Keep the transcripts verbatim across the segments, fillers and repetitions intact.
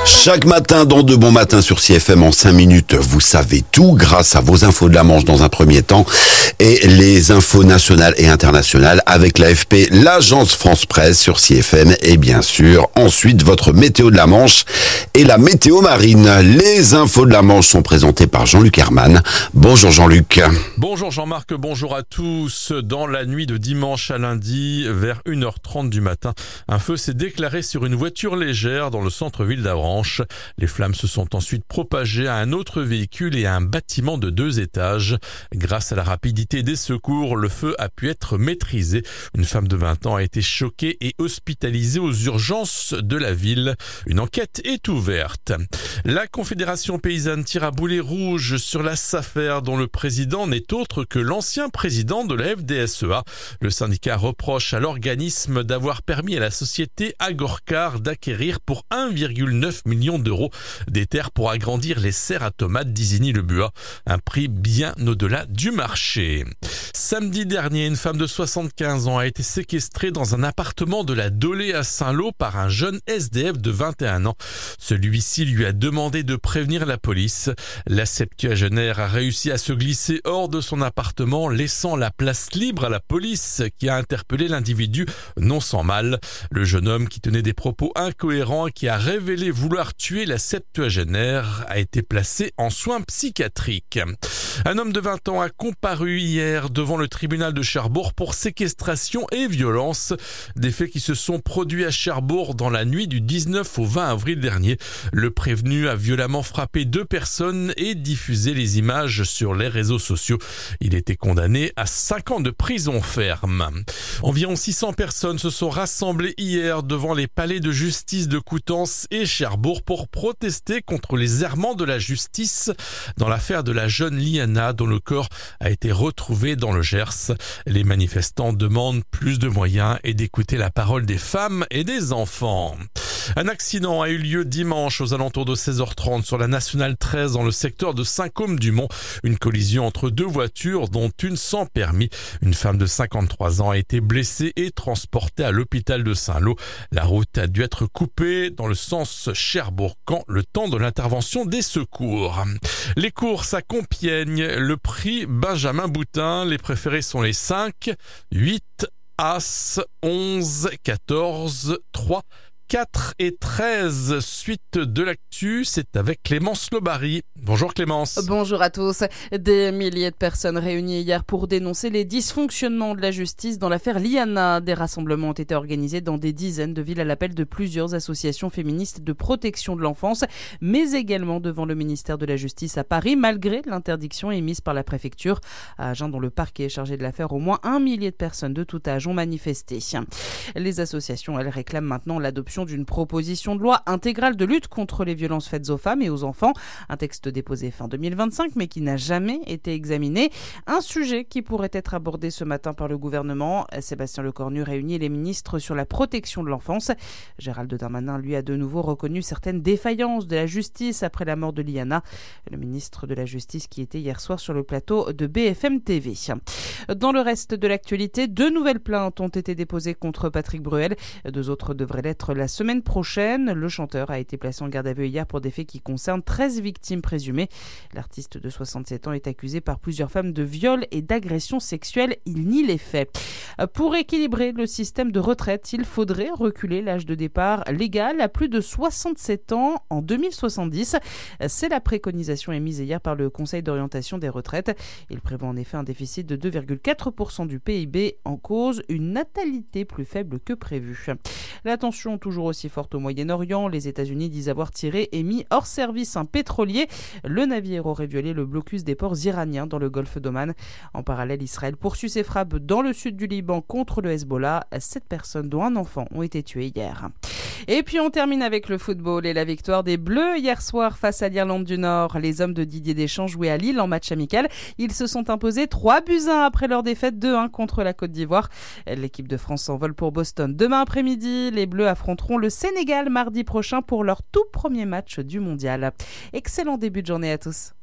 Chaque matin dans De Bon Matin sur C F M en cinq minutes, vous savez tout grâce à vos infos de la Manche dans un premier temps et les infos nationales et internationales avec l'A F P, l'agence France Presse sur C F M et bien sûr ensuite votre météo de la Manche et la météo marine. Les infos de la Manche sont présentées par Jean-Luc Herman. Bonjour Jean-Luc. Bonjour Jean-Marc, bonjour à tous. Dans la nuit de dimanche à lundi, vers une heure trente du matin, un feu s'est déclaré sur une voiture légère dans le centre-ville d'Avranches. Les flammes se sont ensuite propagées à un autre véhicule et à un bâtiment de deux étages. Grâce à la rapidité des secours, le feu a pu être maîtrisé. Une femme de vingt ans a été choquée et hospitalisée aux urgences de la ville. Une enquête est ouverte. La Confédération paysanne tire à boulet rouge sur la SAFER dont le président n'est autre que l'ancien président de la F D S E A. Le syndicat reproche à l'organisme d'avoir permis à la société Agorcar d'acquérir pour un virgule neuf million d'euros des terres pour agrandir les serres à tomates d'Isigny-le-Buat, un prix bien au-delà du marché. Samedi dernier, une femme de soixante-quinze ans a été séquestrée dans un appartement de la Dolée à Saint-Lô par un jeune S D F de vingt et un ans. Celui-ci lui a demandé de prévenir la police. La septuagénaire a réussi à se glisser hors de son appartement, laissant la place libre à la police qui a interpellé l'individu non sans mal. Le jeune homme qui tenait des propos incohérents et qui a révélé vouloir tuer la septuagénaire a été placé en soins psychiatriques. Un homme de vingt ans a comparu hier devant le tribunal de Cherbourg pour séquestration et violence. Des faits qui se sont produits à Cherbourg dans la nuit du dix-neuf au vingt avril dernier. Le prévenu a violemment frappé deux personnes et diffusé les images sur les réseaux sociaux. Il était condamné à cinq ans de prison ferme. Environ six cents personnes se sont rassemblées hier devant les palais de justice de Coutances et Cherbourg pour protester contre les errements de la justice dans l'affaire de la jeune Liana dont le corps a été retrouvé dans le Gers. Les manifestants demandent plus de moyens et d'écouter la parole des femmes et des enfants. Un accident a eu lieu dimanche aux alentours de seize heures trente sur la nationale treize dans le secteur de Saint-Côme-du-Mont. Une collision entre deux voitures dont une sans permis. Une femme de cinquante-trois ans a été blessée et transportée à l'hôpital de Saint-Lô. La route a dû être coupée dans le sens Cherbourg-Caen le temps de l'intervention des secours. Les courses à Compiègne, le prix Benjamin Boutin. Les préférés sont les cinq, huit, As, onze, quatorze, trois, quatre et treize. Suite de l'actu, c'est avec Clémence Lobary. Bonjour Clémence. Bonjour à tous. Des milliers de personnes réunies hier pour dénoncer les dysfonctionnements de la justice dans l'affaire Liana. Des rassemblements ont été organisés dans des dizaines de villes à l'appel de plusieurs associations féministes de protection de l'enfance, mais également devant le ministère de la Justice à Paris, malgré l'interdiction émise par la préfecture. À Agen, dont le parquet est chargé de l'affaire, au moins un millier de personnes de tout âge ont manifesté. Les associations, elles réclament maintenant l'adoption d'une proposition de loi intégrale de lutte contre les violences faites aux femmes et aux enfants. Un texte déposé fin deux mille vingt-cinq mais qui n'a jamais été examiné. Un sujet qui pourrait être abordé ce matin par le gouvernement. Sébastien Lecornu réunit les ministres sur la protection de l'enfance. Gérald Darmanin, lui, a de nouveau reconnu certaines défaillances de la justice après la mort de Liana. Le ministre de la Justice qui était hier soir sur le plateau de B F M T V. Dans le reste de l'actualité, deux nouvelles plaintes ont été déposées contre Patrick Bruel. Deux autres devraient l'être la semaine prochaine. Le chanteur a été placé en garde à vue hier pour des faits qui concernent treize victimes présumées. L'artiste de soixante-sept ans est accusé par plusieurs femmes de viol et d'agression sexuelle. Il nie les faits. Pour équilibrer le système de retraite, il faudrait reculer l'âge de départ légal à plus de soixante-sept ans en deux mille soixante-dix. C'est la préconisation émise hier par le Conseil d'orientation des retraites. Il prévoit en effet un déficit de deux virgule quatre pour cent du P I B, en cause une natalité plus faible que prévu. La tension toujours aussi forte au Moyen-Orient. Les États-Unis disent avoir tiré et mis hors service un pétrolier. Le navire aurait violé le blocus des ports iraniens dans le golfe d'Oman. En parallèle, Israël poursuit ses frappes dans le sud du Liban contre le Hezbollah. Sept personnes, dont un enfant, ont été tuées hier. Et puis on termine avec le football et la victoire des Bleus hier soir face à l'Irlande du Nord. Les hommes de Didier Deschamps jouaient à Lille en match amical. Ils se sont imposés trois buts à un après leur défaite deux un contre la Côte d'Ivoire. L'équipe de France s'envole pour Boston demain après-midi. Les Bleus affronteront le Sénégal mardi prochain pour leur tout premier match du mondial. Excellent début de journée à tous.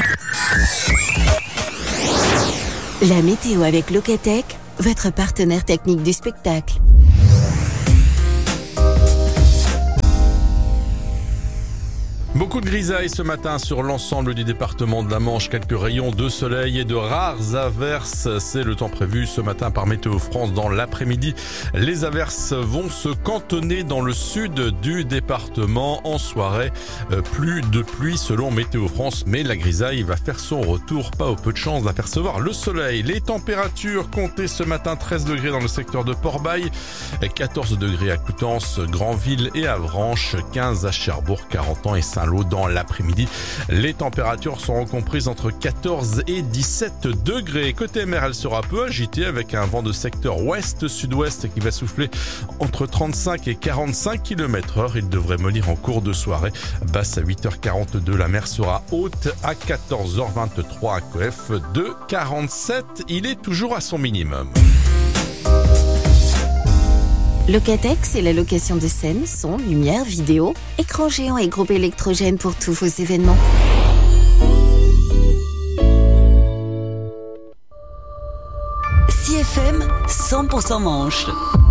La météo avec Locatech, votre partenaire technique du spectacle. Beaucoup de grisailles ce matin sur l'ensemble du département de la Manche. Quelques rayons de soleil et de rares averses. C'est le temps prévu ce matin par Météo France dans l'après-midi. Les averses vont se cantonner dans le sud du département en soirée. Plus de pluie selon Météo France, mais la grisaille va faire son retour. Pas au peu de chance d'apercevoir le soleil. Les températures comptées ce matin, treize degrés dans le secteur de Port-Bail, quatorze degrés à Coutances, Granville et Avranches, quinze à Cherbourg, quarante ans et Saint-Lô dans l'après-midi. Les températures seront comprises entre quatorze et dix-sept degrés. Côté mer, elle sera peu agitée avec un vent de secteur ouest-sud-ouest qui va souffler entre trente-cinq et quarante-cinq kilomètres heure. Il devrait mollir en cours de soirée. Basse à huit heures quarante-deux, la mer sera haute à quatorze heures vingt-trois à Coef de quarante-sept. Il est toujours à son minimum. Locatec, c'est la location de scène, son, lumière, vidéo, écran géant et groupe électrogène pour tous vos événements. C F M cent pour cent Manche.